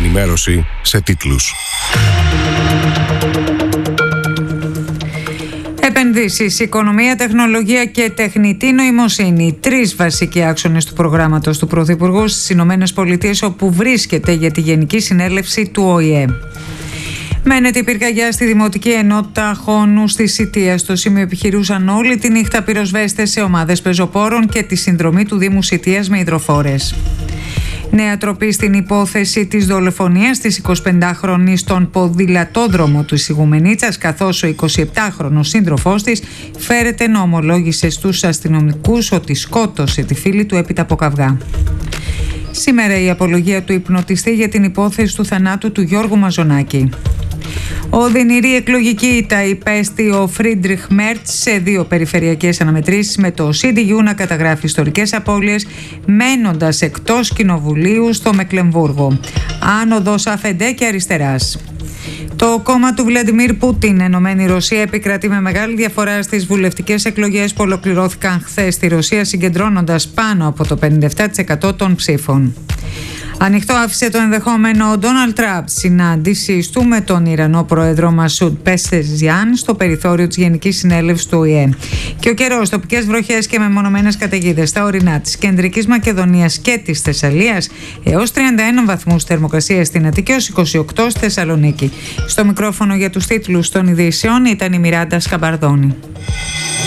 ενημέρωση σε τίτλους. Επενδύσεις, οικονομία, τεχνολογία και τεχνητή νοημοσύνη. Τρεις βασικοί άξονες του προγράμματος του Πρωθυπουργού στις Ηνωμένες Πολιτείες, όπου βρίσκεται για τη Γενική Συνέλευση του ΟΗΕ. Μένεται η πυρκαγιά στη Δημοτική Ενότητα Χόνου στη Σιτία. Στο σημείο επιχειρούσαν όλη τη νύχτα πυροσβέστες σε ομάδες πεζοπόρων και τη συνδρομή του Δήμου Σιτίας με υδροφόρες. Νέα τροπή στην υπόθεση της δολοφονίας της 25χρονης στον ποδηλατόδρομο του Ιγουμενίτσας, καθώς ο 27χρονος σύντροφός της φέρεται να ομολόγησε στους αστυνομικούς ότι σκότωσε τη φίλη του έπειτα από καυγά. Σήμερα η απολογία του υπνοτιστή για την υπόθεση του θανάτου του Γιώργου Μαζονάκη. Οδυνηρή εκλογική ήττα υπέστη ο Φρίντριχ Μέρτς σε 2 περιφερειακές αναμετρήσεις, με το CDU να καταγράφει ιστορικές απώλειες μένοντας εκτός κοινοβουλίου στο Μεκλεμβούργο. Άνοδος Αφεντέ και αριστεράς. Το κόμμα του Βλαντιμίρ Πούτιν, Ενωμένη Ρωσία, επικρατεί με μεγάλη διαφορά στις βουλευτικές εκλογές που ολοκληρώθηκαν χθες στη Ρωσία, συγκεντρώνοντας πάνω από το 57% των ψήφων. Ανοιχτό άφησε το ενδεχόμενο ο Ντόναλντ Τραμπ συνάντησης του με τον Ιρανό πρόεδρο Μασούντ Πεζεσχιάν στο περιθώριο της Γενικής Συνέλευσης του ΟΗΕ. Και ο καιρός, τοπικές βροχές και μεμονωμένες καταιγίδες στα ορεινά της Κεντρικής Μακεδονίας και της Θεσσαλίας, έως 31 βαθμούς θερμοκρασία στην Αττική, έως 28 στη Θεσσαλονίκη. Στο μικρόφωνο για τους τίτλους των ειδήσεων ήταν η Μιράντα Σκαμπαρδόνη.